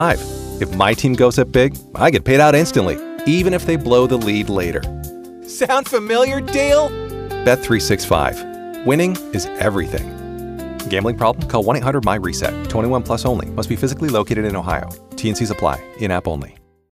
If my team goes up big, I get paid out instantly, even if they blow the lead later. Sound familiar, Dale? Bet365. Winning is everything. Gambling problem? Call 1-800-MY-RESET. 21 plus only. Must be physically located in Ohio. T&Cs apply. In-app only.